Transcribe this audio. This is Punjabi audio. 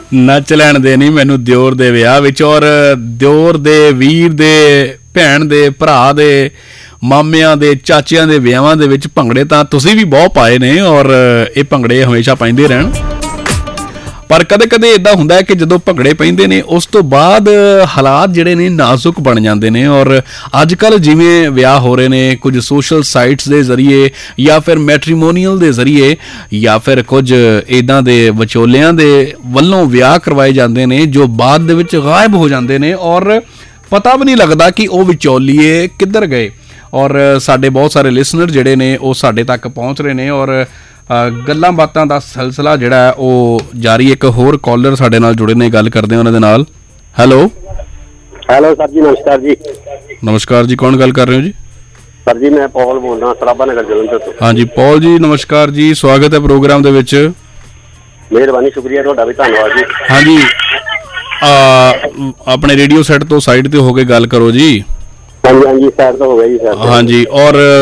ਨੱਚ ਲੈਣ ਦੇ ਨਹੀਂ ਮੈਨੂੰ ਦਿਓਰ ਦੇ ਵਿਆਹ ਵਿੱਚ। ਔਰ ਦਿਓਰ ਦੇ, ਵੀਰ ਦੇ, ਭੈਣ ਦੇ, ਭਰਾ ਦੇ, ਮਾਮਿਆਂ ਦੇ, ਚਾਚਿਆਂ ਦੇ ਵਿਆਹਾਂ ਦੇ ਵਿੱਚ ਭੰਗੜੇ ਤਾਂ ਤੁਸੀਂ ਵੀ ਬਹੁਤ ਪਾਏ ਨੇ ਔਰ ਇਹ ਭੰਗੜੇ ਹਮੇਸ਼ਾ ਪੈਂਦੇ ਰਹਿਣ। ਪਰ ਕਦੇ ਕਦੇ ਇੱਦਾਂ ਹੁੰਦਾ ਹੈ ਕਿ ਜਦੋਂ ਭੰਗੜੇ ਪੈਂਦੇ ਨੇ ਉਸ ਤੋਂ ਬਾਅਦ ਹਾਲਾਤ ਜਿਹੜੇ ਨੇ ਨਾਜ਼ੁਕ ਬਣ ਜਾਂਦੇ ਨੇ। ਔਰ ਅੱਜ ਕੱਲ੍ਹ ਜਿਵੇਂ ਵਿਆਹ ਹੋ ਰਹੇ ਨੇ ਕੁਝ ਸੋਸ਼ਲ ਸਾਈਟਸ ਦੇ ਜ਼ਰੀਏ ਜਾਂ ਫਿਰ ਮੈਟਰੀਮੋਨੀਅਲ ਦੇ ਜ਼ਰੀਏ ਜਾਂ ਫਿਰ ਕੁਝ ਇੱਦਾਂ ਦੇ ਵਿਚੋਲਿਆਂ ਦੇ ਵੱਲੋਂ ਵਿਆਹ ਕਰਵਾਏ ਜਾਂਦੇ ਨੇ ਜੋ ਬਾਅਦ ਦੇ ਵਿੱਚ ਗਾਇਬ ਹੋ ਜਾਂਦੇ ਨੇ ਔਰ ਪਤਾ ਵੀ ਨਹੀਂ ਲੱਗਦਾ ਕਿ ਉਹ ਵਿਚੋਲੀਏ ਕਿੱਧਰ ਗਏ। ਔਰ ਸਾਡੇ ਬਹੁਤ ਸਾਰੇ ਲਿਸਨਰ ਜਿਹੜੇ ਨੇ ਉਹ ਸਾਡੇ ਤੱਕ ਪਹੁੰਚ ਰਹੇ ਨੇ ਔਰ ਗੱਲਾਂ ਬਾਤਾਂ ਦਾ ਸਿਲਸਿਲਾ ਜਿਹੜਾ ਉਹ ਜਾਰੀ। ਇੱਕ ਹੋਰ ਕਾਲਰ ਸਾਡੇ ਨਾਲ ਜੁੜੇ ਨੇ, ਗੱਲ ਕਰਦੇ ਉਹਨਾਂ ਦੇ ਨਾਲ। ਹੈਲੋ ਹੈਲੋ ਸਰ ਜੀ, ਨਮਸਕਾਰ ਜੀ। ਨਮਸਕਾਰ ਜੀ, ਕੌਣ ਗੱਲ ਕਰ ਰਹੇ ਹੋ ਜੀ? ਸਰ ਜੀ ਮੈਂ ਪੌਲ ਬੋਲ ਰਿਹਾ, ਸਰਾਭਾ ਨਗਰ ਜਲੰਧਰ ਤੋਂ। ਹਾਂਜੀ ਪੌਲ ਜੀ, ਨਮਸਕਾਰ ਜੀ, ਸਵਾਗਤ ਹੈ ਪ੍ਰੋਗਰਾਮ ਦੇ ਵਿੱਚ। ਮਿਹਰਬਾਨੀ, ਸ਼ੁਕਰੀਆ ਤੁਹਾਡਾ ਵੀ, ਧੰਨਵਾਦ ਜੀ। ਹਾਂਜੀ ਆਪਣੇ ਰੇਡੀਓ ਸੈੱਟ ਤੋਂ ਸਾਈਡ ਤੇ ਹੋ ਕੇ ਗੱਲ ਕਰੋ ਜੀ। ਹਾਂਜੀ ਹਾਂਜੀ, ਸਾਈਡ ਤੋਂ ਹੋ ਗਿਆ ਜੀ ਸਰ। ਹਾਂਜੀ ਔਰ